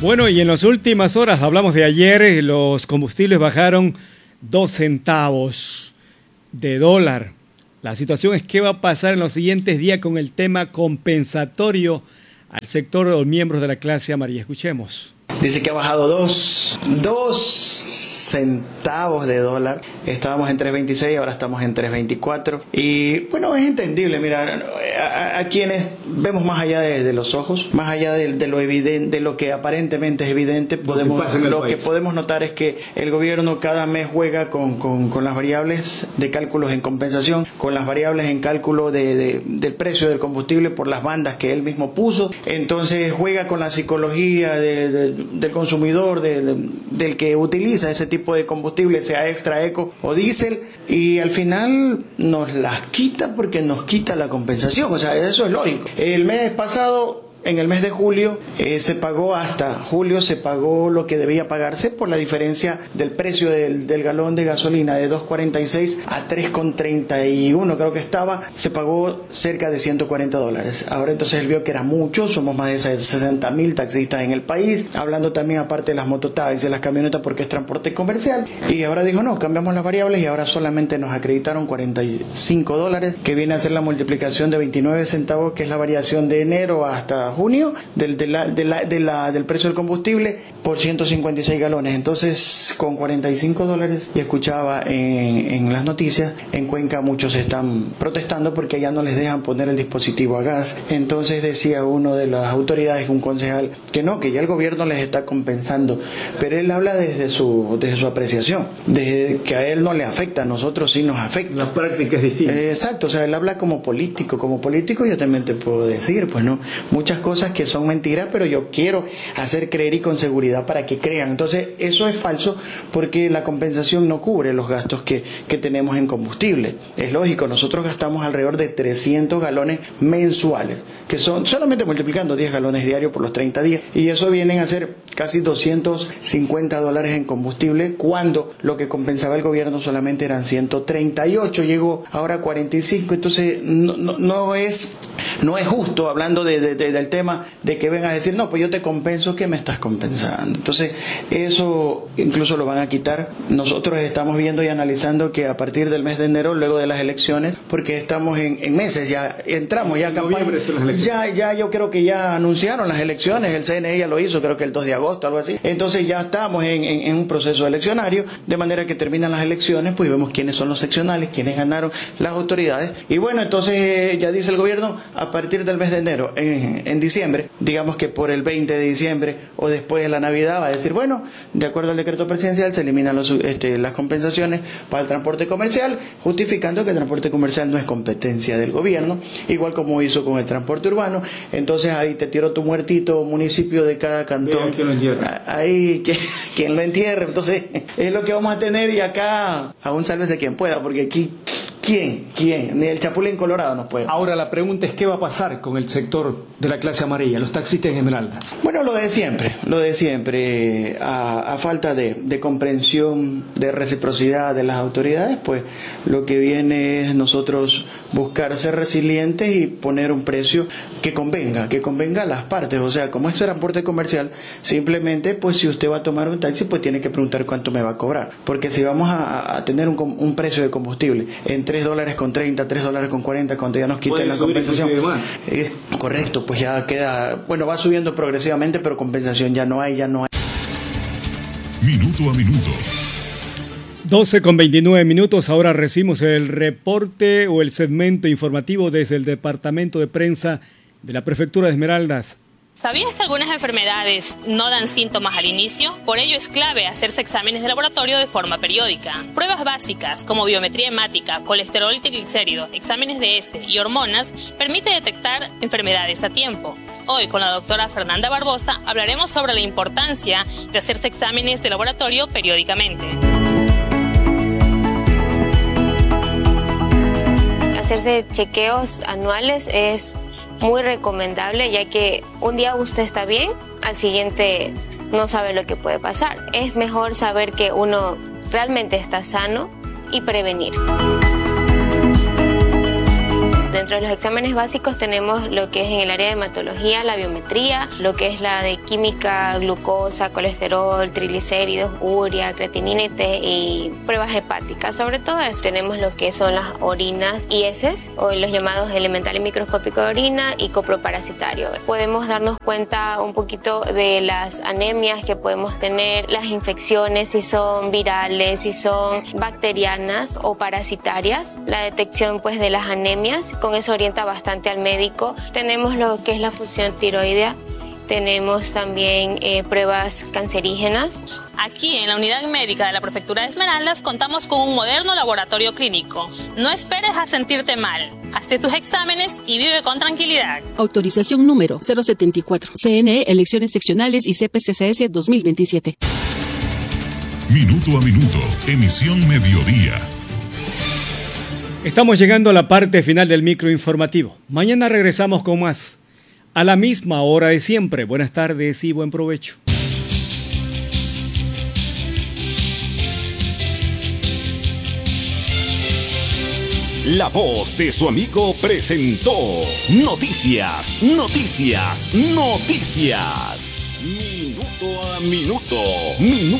Bueno, y en las últimas horas, hablamos de ayer, los combustibles bajaron 2 centavos de dólar. La situación es qué va a pasar en los siguientes días con el tema compensatorio al sector o miembros de la clase amarilla. Escuchemos. Dice que ha bajado 2 centavos de dólar. Estábamos en 3.26, ahora estamos en 3.24. Y bueno, es entendible. Mira, a quienes vemos más allá de los ojos, más allá de lo evidente, de lo que aparentemente es evidente, lo que podemos notar es que el gobierno cada mes juega con las variables de cálculos en compensación, con las variables en cálculo del precio del combustible por las bandas que él mismo puso. Entonces juega con la psicología del consumidor, del que utiliza ese tipo de combustible, sea extra, eco o diésel, y al final nos las quita porque nos quita la compensación. O sea, eso es lógico. El mes pasado, en el mes de julio, hasta julio se pagó lo que debía pagarse por la diferencia del precio del galón de gasolina de 2.46 a 3.31, creo que estaba, se pagó cerca de $140. Ahora entonces él vio que era mucho, somos más de 60.000 taxistas en el país, hablando también aparte de las mototaxis, de las camionetas, porque es transporte comercial, y ahora dijo no, cambiamos las variables y ahora solamente nos acreditaron $45, que viene a ser la multiplicación de 29 centavos, que es la variación de enero hasta junio del precio del combustible por 156 galones. Entonces, con $45, y escuchaba en las noticias, en Cuenca muchos están protestando porque ya no les dejan poner el dispositivo a gas. Entonces decía uno de las autoridades, un concejal, que ya el gobierno les está compensando, pero él habla desde su apreciación, de que a él no le afecta, a nosotros sí nos afecta. La práctica es distinta. Exacto, o sea, él habla como político yo también te puedo decir, pues no, muchas cosas que son mentiras, pero yo quiero hacer creer y con seguridad para que crean. Entonces, eso es falso porque la compensación no cubre los gastos que tenemos en combustible. Es lógico, nosotros gastamos alrededor de 300 galones mensuales, que son solamente multiplicando 10 galones diarios por los 30 días, y eso vienen a ser casi $250 en combustible, cuando lo que compensaba el gobierno solamente eran 138, llegó ahora a 45, entonces no es justo, hablando del tema de que vengan a decir, no, pues yo te compenso, ¿qué me estás compensando? Entonces, eso incluso lo van a quitar. Nosotros estamos viendo y analizando que a partir del mes de enero, luego de las elecciones, porque estamos en meses, ya entramos, ya campaña, ya yo creo que ya anunciaron las elecciones, el CNE ya lo hizo, creo que el 2 de agosto, algo así. Entonces ya estamos en un proceso eleccionario, de manera que terminan las elecciones, pues vemos quiénes son los seccionales, quiénes ganaron las autoridades, y bueno, entonces ya dice el gobierno, a partir del mes de enero, en diciembre, digamos que por el 20 de diciembre o después de la Navidad, va a decir, bueno, de acuerdo al decreto presidencial se eliminan las compensaciones para el transporte comercial, justificando que el transporte comercial no es competencia del gobierno, igual como hizo con el transporte urbano. Entonces ahí te tiro tu muertito, municipio de cada cantón, ahí quien lo entierre. Entonces es lo que vamos a tener, y acá aún sálvese quien pueda, porque aquí ¿quién? Ni el Chapulín Colorado nos puede. Ahora la pregunta es, ¿qué va a pasar con el sector de la clase amarilla, los taxistas en Esmeraldas? Bueno, lo de siempre, a falta de comprensión, de reciprocidad de las autoridades, pues lo que viene es nosotros buscar ser resilientes y poner un precio que convenga a las partes. O sea, como es transporte comercial, simplemente, pues si usted va a tomar un taxi, pues tiene que preguntar cuánto me va a cobrar, porque si vamos a tener un precio de combustible entre $3.30, $3.40, cuando ya nos quiten la compensación. Es correcto, pues ya queda, bueno, va subiendo progresivamente, pero compensación ya no hay. Minuto a minuto. 12:29. Ahora recibimos el reporte o el segmento informativo desde el Departamento de Prensa de la Prefectura de Esmeraldas. ¿Sabías que algunas enfermedades no dan síntomas al inicio? Por ello es clave hacerse exámenes de laboratorio de forma periódica. Pruebas básicas como biometría hemática, colesterol y triglicéridos, exámenes de heces y hormonas permite detectar enfermedades a tiempo. Hoy con la doctora Fernanda Barbosa hablaremos sobre la importancia de hacerse exámenes de laboratorio periódicamente. Hacerse chequeos anuales es muy recomendable, ya que un día usted está bien, al siguiente no sabe lo que puede pasar. Es mejor saber que uno realmente está sano y prevenir. Dentro de los exámenes básicos tenemos lo que es en el área de hematología, la biometría, lo que es la de química, glucosa, colesterol, triglicéridos, urea, creatinina y pruebas hepáticas. Sobre todo eso tenemos lo que son las orinas y heces, o los llamados elementales microscópicos de orina y coproparasitario. Podemos darnos cuenta un poquito de las anemias que podemos tener, las infecciones, si son virales, si son bacterianas o parasitarias, la detección pues de las anemias, con eso orienta bastante al médico. Tenemos lo que es la función tiroidea, tenemos también pruebas cancerígenas. Aquí en la unidad médica de la Prefectura de Esmeraldas contamos con un moderno laboratorio clínico. No esperes a sentirte mal. Hazte tus exámenes y vive con tranquilidad. Autorización número 074. CNE, Elecciones Seccionales y CPCCS 2027. Minuto a minuto, emisión mediodía. Estamos llegando a la parte final del microinformativo. Mañana regresamos con más. A la misma hora de siempre. Buenas tardes y buen provecho. La voz de su amigo presentó Noticias, Noticias, Noticias. Minuto a minuto, minuto